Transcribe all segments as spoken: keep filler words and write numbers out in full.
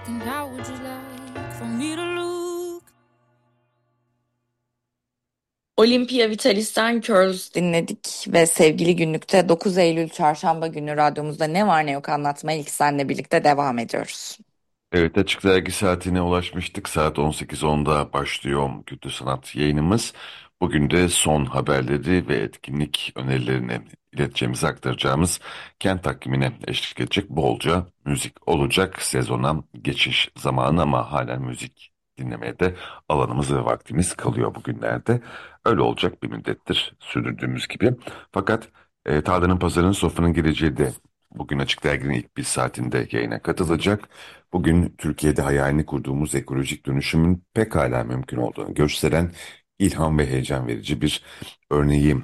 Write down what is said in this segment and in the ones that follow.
And how would you like for me to look? Olympia Vitalis'ten Curls dinledik ve sevgili günlükte dokuz Eylül Çarşamba günü radyomuzda ne var ne yok anlatmaya ilk seninle birlikte devam ediyoruz. Evet, Açık Dergi saatine ulaşmıştık. Saat on sekiz onda başlıyor Kültür Sanat yayınımız. Bugün de son haberleri ve etkinlik önerilerini ileteceğimizi aktaracağımız kent takvimine eşlik edecek bolca müzik olacak. Sezona geçiş zamanı ama halen müzik dinlemeye de alanımız ve vaktimiz kalıyor bugünlerde. Öyle olacak bir müddettir sürdürdüğümüz gibi. Fakat e, Tarlanın Pazarı'nın Sofranın Geleceği de bugün Açık Dergi'nin ilk bir saatinde yayına katılacak. Bugün Türkiye'de hayalini kurduğumuz ekolojik dönüşümün pekala mümkün olduğunu gösteren ilham ve heyecan verici bir örneği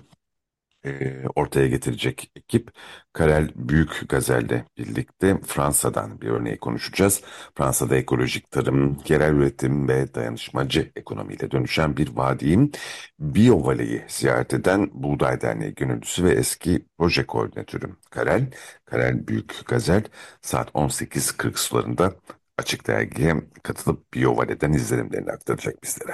e, ortaya getirecek ekip. Karel Büyük Gazel'le birlikte Fransa'dan bir örneği konuşacağız. Fransa'da ekolojik tarım, yerel üretim ve dayanışmacı ekonomiyle dönüşen bir vadiyi Biyovale'yi ziyaret eden Buğday Derneği gönüllüsü ve eski proje koordinatörü Karel, Karel Büyük Gazel saat on sekiz kırk sularında Açık Dergi'ye katılıp Biyovale'den izlenimlerini aktaracak bizlere.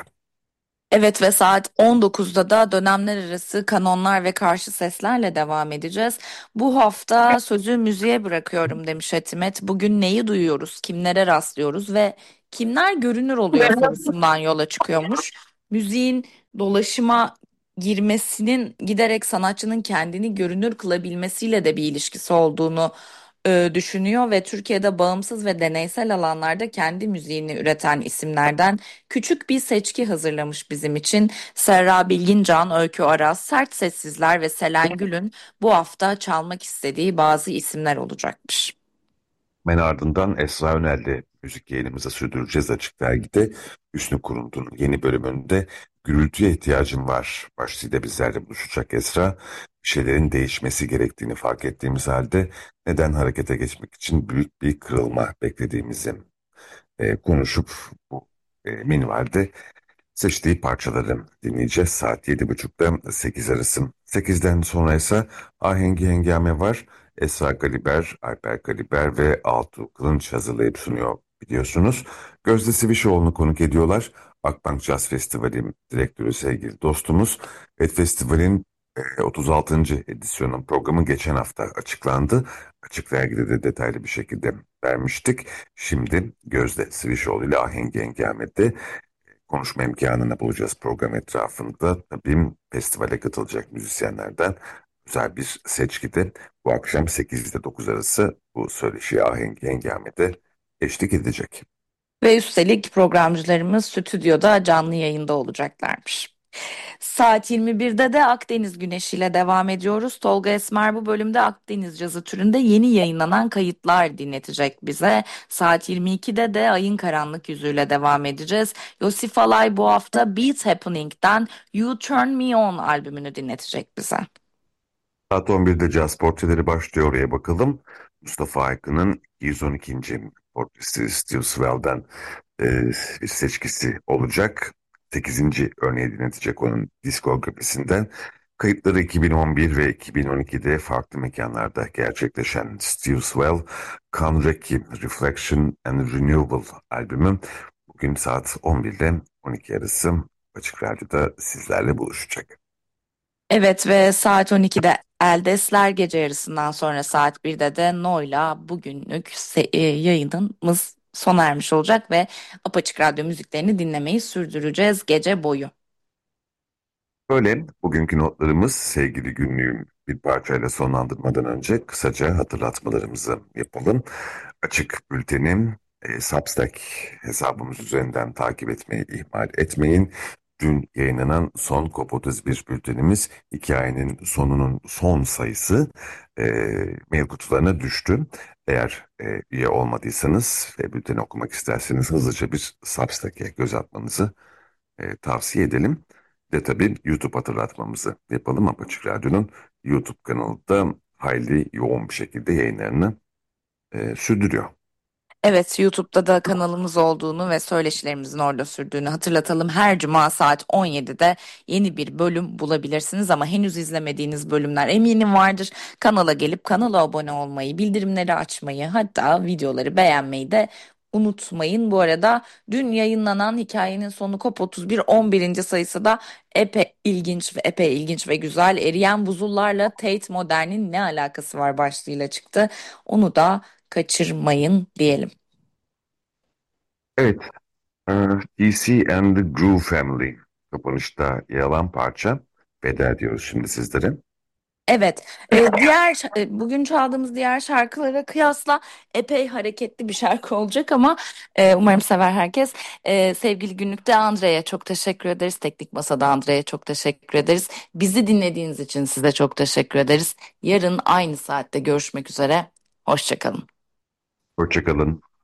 Evet ve saat on dokuzda da dönemler arası kanonlar ve karşı seslerle devam edeceğiz. Bu hafta sözü müziğe bırakıyorum demiş Hetimet. Bugün neyi duyuyoruz, kimlere rastlıyoruz ve kimler görünür oluyor sorusundan yola çıkıyormuş. Müziğin dolaşıma girmesinin giderek sanatçının kendini görünür kılabilmesiyle de bir ilişkisi olduğunu e, düşünüyor ve Türkiye'de bağımsız ve deneysel alanlarda kendi müziğini üreten isimlerden küçük bir seçki hazırlamış bizim için. Serra Bilgincan, Öykü Aras, Sert Sessizler ve Selen Gül'ün bu hafta çalmak istediği bazı isimler olacakmış. Ben ardından Esra Önel'le müzik yayınımızı sürdüreceğiz Açık Dergi'de. Hüsnü Kuruntu'nun yeni bölümünde Gürültüye ihtiyacım var başlığıyla bizlerle buluşacak Esra. Bir şeylerin değişmesi gerektiğini fark ettiğimiz halde neden harekete geçmek için büyük bir kırılma beklediğimizi e, konuşup bu e, minvalde seçtiği parçaları dinleyeceğiz. Saat yedi buçukta sekiz arası. sekizden sonra ise Ahengi Hengame var. Esra Galiber, Alper Galiber ve Altuğ Kılınç hazırlayıp sunuyor biliyorsunuz. Gözde Sivişoğlu'nu konuk ediyorlar. Akbank Jazz Festivali direktörü sevgili dostumuz. Evet, festivalin e, otuz altıncı edisyonun programı geçen hafta açıklandı. Açık Dergi'de de detaylı bir şekilde vermiştik. Şimdi Gözde Sivişoğlu ile Ahengi Hengame'de konuşma imkanını bulacağız program etrafında. Tabii festivale katılacak müzisyenlerden güzel bir seçkide bu akşam sekiz ile dokuz arası bu söyleşiye ahenk hengamede eşlik edecek. Ve üstelik programcılarımız stüdyoda canlı yayında olacaklarmış. Saat yirmi birde de Akdeniz Güneşi ile devam ediyoruz. Tolga Esmer bu bölümde Akdeniz cazı türünde yeni yayınlanan kayıtlar dinletecek bize. Saat yirmi ikide de Ayın Karanlık Yüzüyle devam edeceğiz. Yosif Alay bu hafta Beats Happening'den You Turn Me On albümünü dinletecek bize. Saat on birde caz portreleri başlıyor, oraya bakalım. Mustafa Aykın'ın yüz on ikinci portresi Steve Swell'den e, bir seçkisi olacak. sekizinci örneği dinletecek onun diskografisinden. Kayıtları iki bin on bir ve iki bin on ikide farklı mekanlarda gerçekleşen Steve Swell, Kanreki Reflection and Renewal albümü bugün saat on birde on iki arası Açık Radyo'da sizlerle buluşacak. Evet ve saat on ikide Eldesler gece yarısından sonra saat birde de No'yla bugünlük se- e, yayınımız sona ermiş olacak ve Apaçık Radyo müziklerini dinlemeyi sürdüreceğiz gece boyu. Böyle bugünkü notlarımız sevgili günlüğüm bir parçayla sonlandırmadan önce kısaca hatırlatmalarımızı yapalım. Açık bültenim e, Substack hesabımız üzerinden takip etmeyi ihmal etmeyin. Dün yayınlanan son COP otuz bir bültenimiz hikayenin sonunun son sayısı e, mail kutularına düştü. Eğer e, üye olmadıysanız ve bülteni okumak isterseniz hızlıca bir Substack'e göz atmanızı e, tavsiye edelim. Ve tabii YouTube hatırlatmamızı yapalım. Apaçık Radyo'nun YouTube kanalında hayli yoğun bir şekilde yayınlarını e, sürdürüyor. Evet, YouTube'da da kanalımız olduğunu ve söyleşilerimizin orada sürdüğünü hatırlatalım. Her cuma saat on yedide yeni bir bölüm bulabilirsiniz ama henüz izlemediğiniz bölümler eminim vardır. Kanala gelip kanala abone olmayı, bildirimleri açmayı, hatta videoları beğenmeyi de unutmayın. Bu arada dün yayınlanan Hikayenin Sonu COP otuz bir on birinci sayısı da epey ilginç ve epey ilginç ve güzel. Eriyen buzullarla Tate Modern'in ne alakası var başlığıyla çıktı. Onu da kaçırmayın diyelim. Evet, e, D C and the Groove Family kapanışta yer alan parça. Veda ediyoruz şimdi sizlere. Evet, e, diğer ş- e, bugün çaldığımız diğer şarkılara kıyasla epey hareketli bir şarkı olacak ama e, umarım sever herkes. E, sevgili Günlük'te Andre'ye çok teşekkür ederiz. Teknik Masa'da Andre'ye çok teşekkür ederiz. Bizi dinlediğiniz için size çok teşekkür ederiz. Yarın aynı saatte görüşmek üzere. Hoşça kalın. Hoşça kalın.